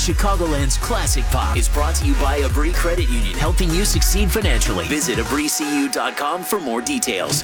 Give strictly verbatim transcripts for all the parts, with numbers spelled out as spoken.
Chicagoland's Classic Pop is brought to you by Abri Credit Union, helping you succeed financially. Visit abri c u dot com for more details.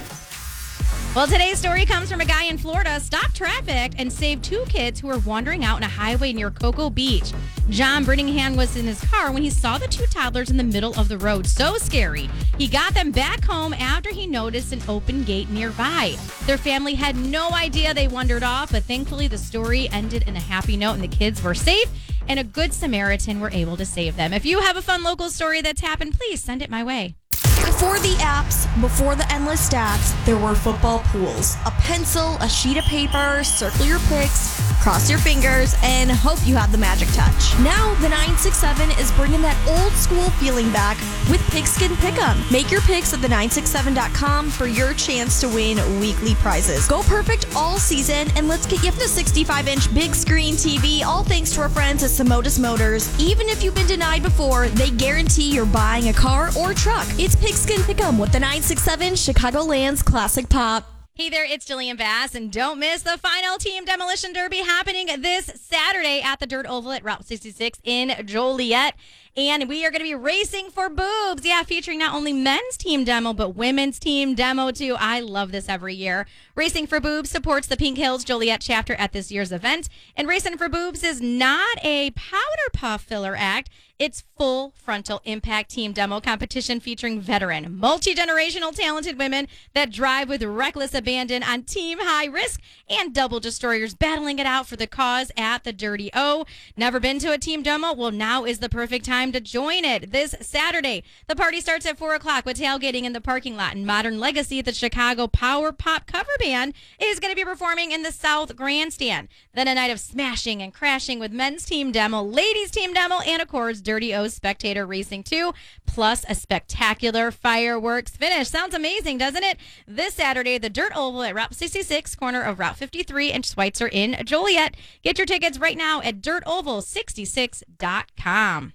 Well, today's story comes from a guy in Florida stopped traffic and saved two kids who were wandering out on a highway near Cocoa Beach. John Brittingham was in his car when he saw the two toddlers in the middle of the road. So scary. He got them back home after he noticed an open gate nearby. Their family had no idea they wandered off, but thankfully the story ended in a happy note and the kids were safe, and a good Samaritan were able to save them. If you have a fun local story that's happened, please send it my way. Before the apps, before the endless stats, there were football pools. A pencil, a sheet of paper, circle your picks, cross your fingers, and hope you have the magic touch. Now, the nine six seven is bringing that old school feeling back with Pigskin Pick'em. Make your picks at the nine six seven dot com for your chance to win weekly prizes. Go perfect all season, and let's get you the sixty-five inch big screen T V, all thanks to our friends at Samotus Motors. Even if you've been denied before, they guarantee you're buying a car or truck. It's Pigskin Pick'em with the nine six seven Chicagoland's Classic Pop. Hey there, it's Jillian Bass, and don't miss the final Team Demolition Derby happening this Saturday at the Dirt Oval at Route sixty-six in Joliet. And we are going to be racing for boobs. Yeah, featuring not only men's team demo, but women's team demo, too. I love this every year. Racing for Boobs supports the Pink Hills Joliet chapter at this year's event. And Racing for Boobs is not a powder puff filler act. It's full frontal impact team demo competition featuring veteran, multi-generational talented women that drive with reckless abandon on team high risk and double destroyers battling it out for the cause at the Dirty O. Never been to a team demo? Well, now is the perfect time to join it. This Saturday, the party starts at four o'clock with tailgating in the parking lot. And Modern Legacy, the Chicago Power Pop cover band, is going to be performing in the South Grandstand. Then a night of smashing and crashing with men's team demo, ladies team demo, and of course, Dirty O Spectator Racing two, plus a spectacular fireworks finish. Sounds amazing, doesn't it? This Saturday, the Dirt Oval at Route sixty-six, corner of Route fifty-three and Schweitzer in Joliet. Get your tickets right now at dirt oval sixty-six dot com.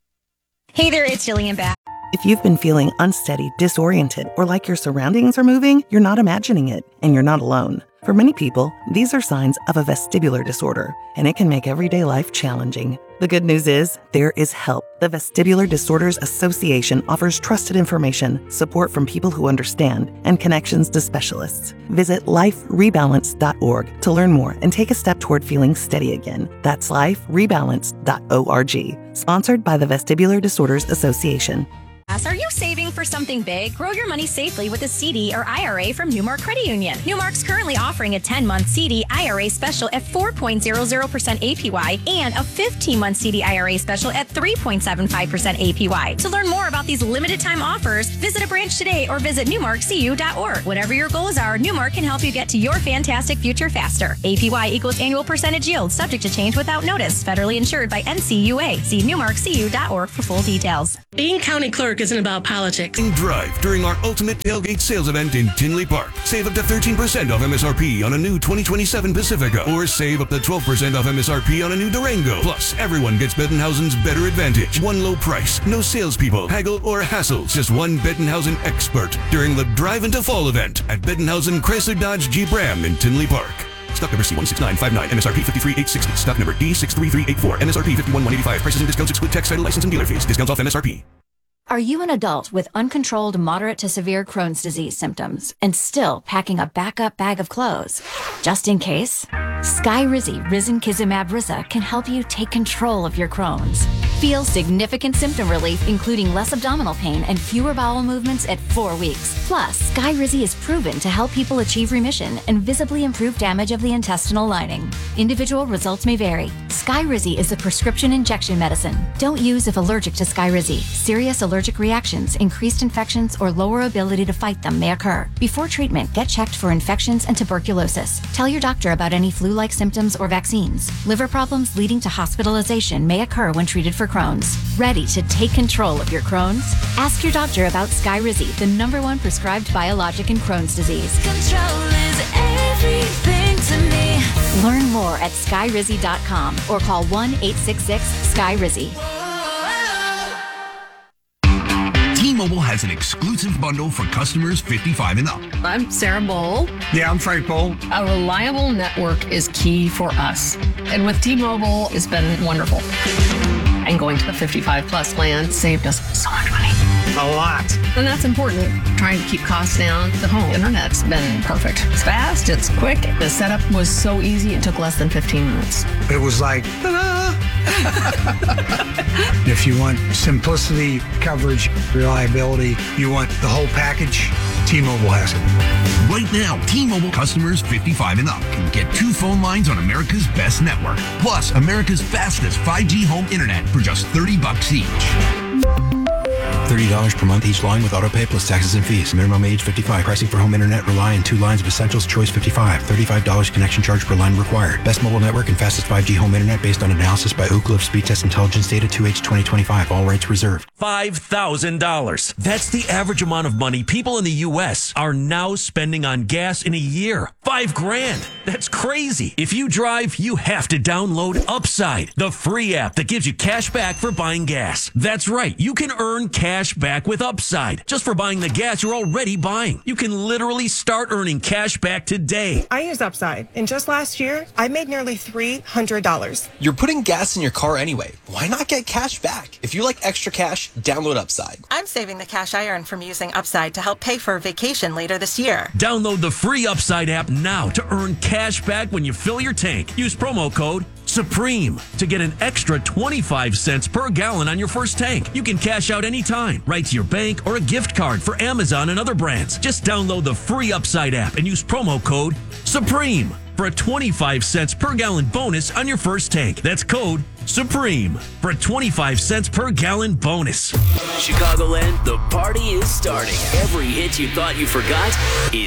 Hey there, it's Jillian Bass. If you've been feeling unsteady, disoriented, or like your surroundings are moving, you're not imagining it, and you're not alone. For many people, these are signs of a vestibular disorder, and it can make everyday life challenging. The good news is, there is help. The Vestibular Disorders Association offers trusted information, support from people who understand, and connections to specialists. Visit life rebalance dot org to learn more and take a step toward feeling steady again. That's life rebalance dot org. Sponsored by the Vestibular Disorders Association. Are you saving for something big? Grow your money safely with a C D or I R A from Newmark Credit Union. Newmark's currently offering a ten-month C D I R A special at four point zero zero percent A P Y and a fifteen-month C D I R A special at three point seven five percent A P Y. To learn more about these limited-time offers, visit a branch today or visit newmark c u dot org. Whatever your goals are, Newmark can help you get to your fantastic future faster. A P Y equals annual percentage yield, subject to change without notice. Federally insured by N C U A. See newmark c u dot org for full details. Being county clerk isn't about politics. Drive during our ultimate tailgate sales event in Tinley Park. Save up to thirteen percent off M S R P on a new twenty twenty-seven Pacifica, or save up to twelve percent off M S R P on a new Durango. Plus, everyone gets Bettenhausen's better advantage. One low price, no salespeople, haggle or hassles. Just one Bettenhausen expert during the Drive into Fall event at Bettenhausen Chrysler Dodge Jeep Ram in Tinley Park. Stock number C one six nine five nine, M S R P five three eight six zero. Stock number D six three three eight four, M S R P five one one eight five. Prices and discounts exclude tax, title, license, and dealer fees. Discounts off M S R P. Are you an adult with uncontrolled moderate to severe Crohn's disease symptoms and still packing a backup bag of clothes? Just in case, Skyrizi Risankizumab Risa can help you take control of your Crohn's. Feel significant symptom relief, including less abdominal pain and fewer bowel movements at four weeks. Plus, Skyrizi is proven to help people achieve remission and visibly improve damage of the intestinal lining. Individual results may vary. Skyrizi is a prescription injection medicine. Don't use if allergic to Skyrizi. Serious allergic reactions, increased infections, or lower ability to fight them may occur. Before treatment, get checked for infections and tuberculosis. Tell your doctor about any flu-like symptoms or vaccines. Liver problems leading to hospitalization may occur when treated for Crohn's. Ready to take control of your Crohn's? Ask your doctor about Skyrizi, the number one prescribed biologic in Crohn's disease. Control is everything to me. Learn more at skyrizi dot com or call one eight six six Skyrizi. T-Mobile has an exclusive bundle for customers fifty-five and up. I'm Sarah Bowl. Yeah, I'm Frank Bowl. A reliable network is key for us. And with T-Mobile, it's been wonderful. And going to the fifty-five plus plan saved us so much money. A lot. And that's important. Trying to keep costs down. The home internet's been perfect. It's fast, it's quick. The setup was so easy, it took less than fifteen minutes. It was like, ta-da! If you want simplicity, coverage, reliability, you want the whole package, T-Mobile has it. Right now, T-Mobile customers fifty-five and up can get two phone lines on America's best network, plus America's fastest five G home internet for just thirty bucks each. thirty dollars per month each line with auto pay plus taxes and fees. Minimum age fifty-five. Pricing for home internet rely on two lines of Essentials Choice fifty-five. thirty-five dollars connection charge per line required. Best mobile network and fastest five G home internet based on analysis by Ookla of Speed Test Intelligence data two H twenty twenty-five. All rights reserved. five thousand dollars. That's the average amount of money people in the U S are now spending on gas in a year. Five grand. That's crazy. If you drive, you have to download Upside, the free app that gives you cash back for buying gas. That's right. You can earn cash back with Upside just for buying the gas you're already buying. You can literally start earning cash back today. I use Upside, and just last year, I made nearly three hundred dollars. You're putting gas in your car anyway. Why not get cash back? If you like extra cash, download Upside. I'm saving the cash I earn from using Upside to help pay for a vacation later this year. Download the free Upside app now to earn cash back when you fill your tank. Use promo code Supreme to get an extra twenty-five cents per gallon on your first tank. You can cash out anytime, right to your bank or a gift card for Amazon and other brands. Just download the free Upside app and use promo code Supreme for a twenty-five cents per gallon bonus on your first tank. That's code Supreme for a twenty-five cents per gallon bonus. Chicagoland, the party is starting. Every hit you thought you forgot is